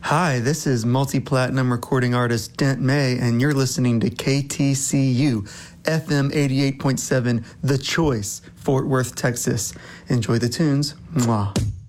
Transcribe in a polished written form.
Hi, this is multi-platinum recording artist Dent May, and you're listening to KTCU, FM 88.7, The Choice, Fort Worth, Texas. Enjoy the tunes. Mwah.